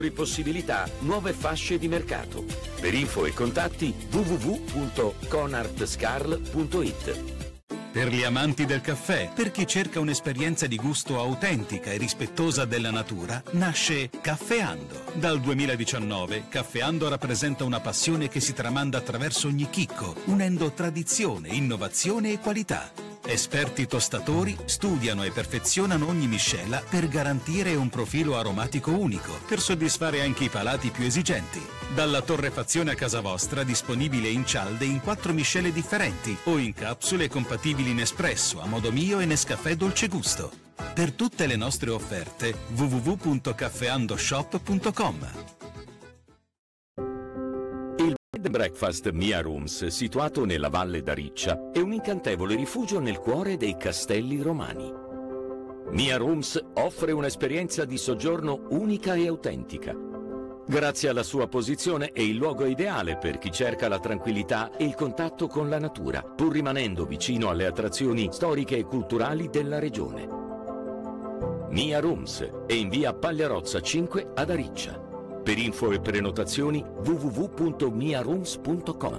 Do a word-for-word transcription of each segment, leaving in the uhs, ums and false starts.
possibilità, nuove fasce di mercato. Per info e contatti w w w punto conartscarl punto it. Per gli amanti del caffè, per chi cerca un'esperienza di gusto autentica e rispettosa della natura, nasce Caffeando. Dal duemiladiciannove, Caffeando rappresenta una passione che si tramanda attraverso ogni chicco, unendo tradizione, innovazione e qualità. Esperti tostatori studiano e perfezionano ogni miscela per garantire un profilo aromatico unico, per soddisfare anche i palati più esigenti. Dalla torrefazione a casa vostra, disponibile in cialde in quattro miscele differenti o in capsule compatibili in espresso, a modo mio e Nescafè dolce gusto. Per tutte le nostre offerte w w w punto caffeandoshop punto com. Bed and Breakfast Mia Rooms, situato nella Valle d'Ariccia, è un incantevole rifugio nel cuore dei castelli romani. Mia Rooms offre un'esperienza di soggiorno unica e autentica. Grazie alla sua posizione è il luogo ideale per chi cerca la tranquillità e il contatto con la natura, pur rimanendo vicino alle attrazioni storiche e culturali della regione. Mia Rooms è in via Pagliarozza cinque ad Ariccia. Per info e prenotazioni w w w punto mia rooms punto com.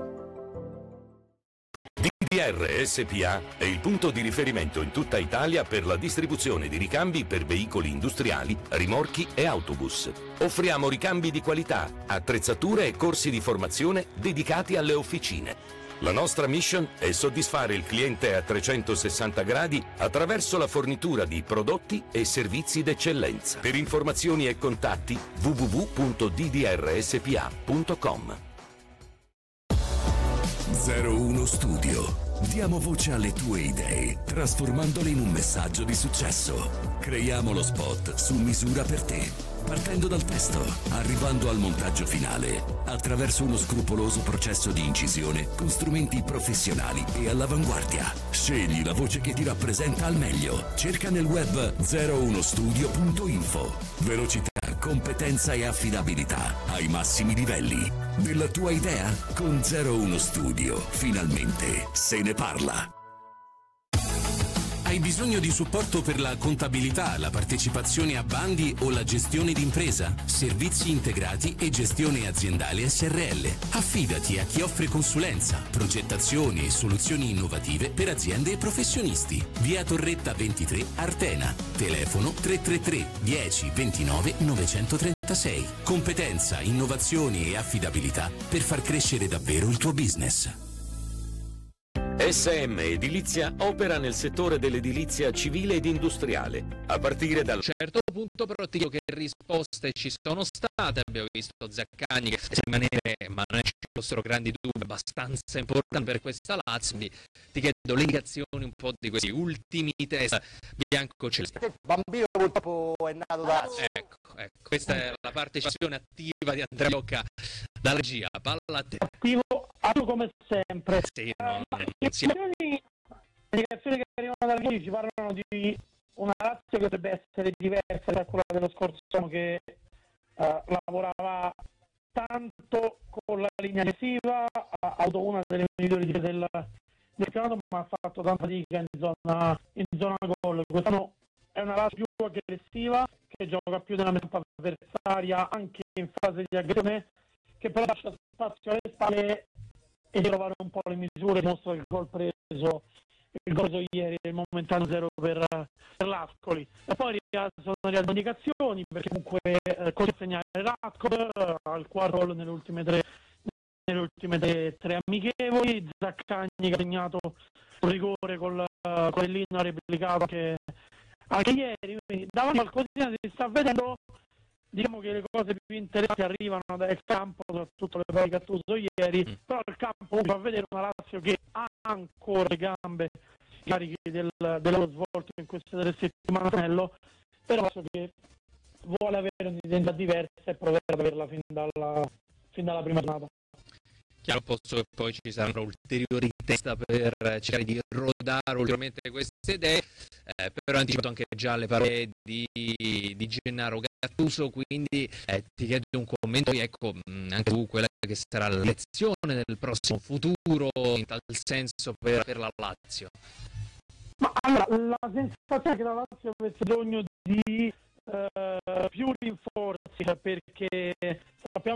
D D R S P A è il punto di riferimento in tutta Italia per la distribuzione di ricambi per veicoli industriali, rimorchi e autobus. Offriamo ricambi di qualità, attrezzature e corsi di formazione dedicati alle officine. La nostra mission è soddisfare il cliente a trecentosessanta gradi attraverso la fornitura di prodotti e servizi d'eccellenza. Per informazioni e contatti w w w punto d d r s p a punto com. zero uno Studio. Diamo voce alle tue idee, trasformandole in un messaggio di successo. Creiamo lo spot su misura per te. Partendo dal testo, arrivando al montaggio finale, attraverso uno scrupoloso processo di incisione con strumenti professionali e all'avanguardia. Scegli la voce che ti rappresenta al meglio. Cerca nel web zero uno studio punto info. Velocità, competenza e affidabilità ai massimi livelli. Della tua idea? Con zero uno Studio, finalmente se ne parla. Hai bisogno di supporto per la contabilità, la partecipazione a bandi o la gestione d'impresa? Servizi integrati e gestione aziendale S R L. Affidati a chi offre consulenza, progettazioni e soluzioni innovative per aziende e professionisti. Via Torretta ventitré, Artena. Telefono tre tre tre dieci ventinove novecentotrentasei. Competenza, innovazioni e affidabilità per far crescere davvero il tuo business. S M Edilizia opera nel settore dell'edilizia civile ed industriale, a partire dal... A un certo punto però ti dico che risposte ci sono state, abbiamo visto Zaccagni che rimanere, ma non ci fossero grandi dubbi, abbastanza importanti per questa Lazio, quindi ti chiedo le indicazioni un po' di questi ultimi test bianco-celesti. Il bambino purtroppo è nato da Lazio. Ecco, ecco, questa è la partecipazione attiva di Andrea Bocca dalla regia, palla a te. Attivo, attivo come sempre. Sì, no, le insieme. indicazioni, le indicazioni che arrivano dal Rio ci parlano di una Lazio che dovrebbe essere diversa da quella dello scorso anno, che uh, lavorava tanto con la linea difensiva, ha avuto una delle migliori difese del, del campionato, ma ha fatto tanta fatica in zona, in zona gol. Quest'anno è una Lazio più aggressiva, che gioca più nella metà avversaria anche in fase di aggressione, che però lascia spazio alle spalle e di trovare un po' le misure. Mostra il gol preso il gol preso ieri, il momentaneo zero per, per l'Ascoli. E poi sono arrivate indicazioni, perché comunque eh, così segnare Ratko eh, al quarto gol nelle ultime tre nelle ultime tre, tre amichevoli. Zaccagni che ha segnato un rigore col, uh, con il Lino, ha replicato anche, anche ieri. Quindi davanti qualcosina si sta vedendo. Diciamo che le cose più interessanti arrivano dal campo, soprattutto le parole che ha Gattuso ieri, mm. però il campo fa vedere una Lazio che ha ancora le gambe carichi del, del lavoro svolto in queste tre settimane, però Lazio che vuole avere un'identità diversa e provare ad averla fin dalla, fin dalla prima giornata. Chiaro, posso che poi ci saranno ulteriori test per cercare di rodare ulteriormente queste idee, eh, però ho anticipato anche già le parole di, di Gennaro Gattuso, quindi eh, ti chiedo un commento, ecco, mh, anche tu quella che sarà la lezione del prossimo futuro in tal senso per, per la Lazio. Ma allora, la sensazione è che la Lazio avesse bisogno di uh, più rinforzi, perché